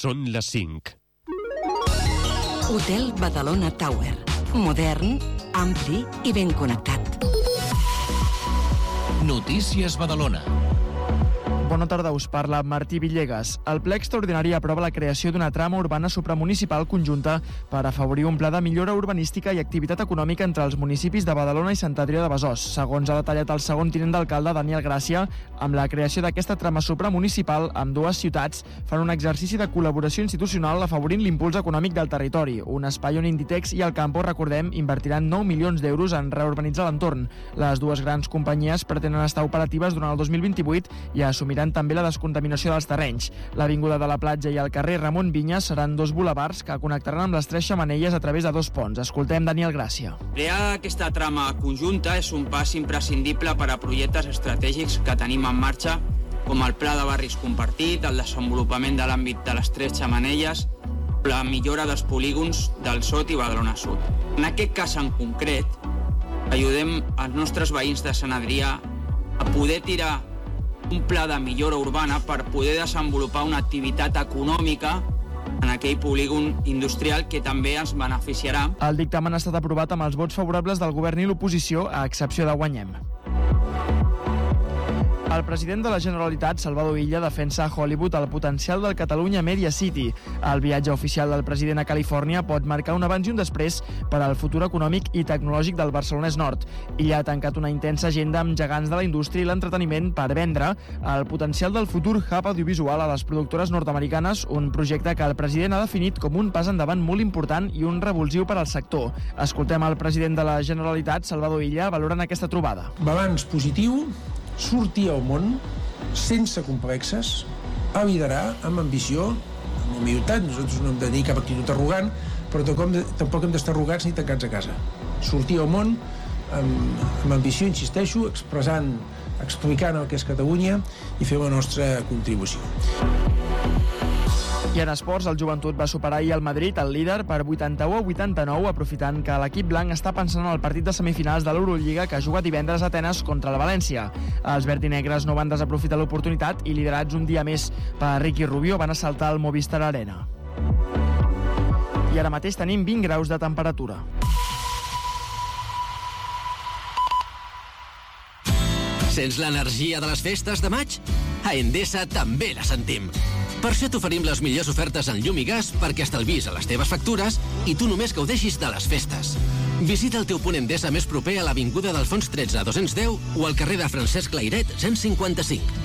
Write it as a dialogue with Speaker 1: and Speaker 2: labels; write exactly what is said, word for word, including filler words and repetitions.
Speaker 1: Són les cinc.
Speaker 2: Hotel Badalona Tower. Modern, ampli i ben connectat.
Speaker 3: Notícies Badalona.
Speaker 4: Bona tarda, us parla Martí Villegas. El ple extraordinari aprova la creació d'una trama urbana supramunicipal conjunta per afavorir un pla de millora urbanística i activitat econòmica entre els municipis de Badalona i Sant Adrià de Besòs. Segons ha detallat el segon tinent d'alcalde, Daniel Gràcia, amb la creació d'aquesta trama supramunicipal, amb dues ciutats fan un exercici de col·laboració institucional afavorint l'impuls econòmic del territori. Un espai on Inditex i el Campo, recordem, invertiran nou milions d'euros en reurbanitzar l'entorn. Les dues grans companyies pretenen estar operatives durant el dos mil vint-i-vuit i assumiran també la descontaminació dels terrenys. L'Avinguda de la Platja i el carrer Ramon Vinyes seran dos bulevards que connectaran amb les tres xemeneies a través de dos ponts. Escoltem Daniel Gràcia.
Speaker 5: Crear aquesta trama conjunta és un pas imprescindible per a projectes estratègics que tenim en marxa, com el Pla de Barris Compartit, el desenvolupament de l'àmbit de les tres xemeneies, la millora dels polígons del Sot i Badalona Sud. En aquest cas en concret, ajudem els nostres veïns de Sant Adrià a poder tirar un pla de millora urbana per poder desenvolupar una activitat econòmica en aquell polígon industrial que també ens beneficiarà.
Speaker 4: El dictamen ha estat aprovat amb els vots favorables del govern i l'oposició, a excepció de Guanyem. El president de la Generalitat, Salvador Illa, defensa a Hollywood el potencial del Catalunya Media City. El viatge oficial del president a Califòrnia pot marcar un abans i un després per al futur econòmic i tecnològic del Barcelonès Nord. Illa ha tancat una intensa agenda amb gegants de la indústria i l'entreteniment per vendre el potencial del futur hub audiovisual a les productores nord-americanes, un projecte que el president ha definit com un pas endavant molt important i un revulsiu per al sector. Escoltem el president de la Generalitat, Salvador Illa, valorant aquesta trobada.
Speaker 6: Balanç positiu, sortir al món sense complexes, a liderar amb ambició, amb humilitat. Nosaltres no hem de tenir cap actitud arrogant, però tampoc hem d'estar arrogats ni tancats a casa. Sortir al món amb, amb ambició, insisteixo, expressant, explicant el que és Catalunya i fer la nostra contribució.
Speaker 4: I en esports, el Joventut va superar ahir el Madrid, el líder, per vuitanta-u a vuitanta-nou, aprofitant que l'equip blanc està pensant en el partit de semifinals de l'Eurolliga que juga divendres a Atenes contra la València. Els verdinegres no van desaprofitar l'oportunitat i, liderats un dia més per Ricky Rubio, van assaltar el Movistar Arena. I ara mateix tenim vint graus de temperatura.
Speaker 3: Sents l'energia de les festes de maig? A Endesa també la sentim. Per això t'oferim les millors ofertes en llum i gas perquè estalvis a les teves factures i tu només gaudeixis de les festes. Visita el teu punt Endesa més proper a l'Avinguda d'Alfons tretze a dos-cents deu o al carrer de Francesc Layret cent cinquanta-cinc.